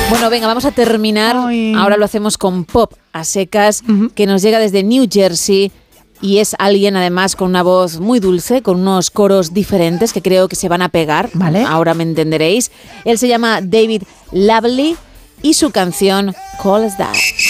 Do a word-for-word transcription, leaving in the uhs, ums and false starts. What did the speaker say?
Bueno, venga, vamos a terminar. Ay. Ahora lo hacemos con pop a secas, Uh-huh. que nos llega desde New Jersey. Y es alguien, además, con una voz muy dulce, con unos coros diferentes que creo que se van a pegar. Vale. Ahora me entenderéis. Él se llama David Lovely y su canción Call Us That.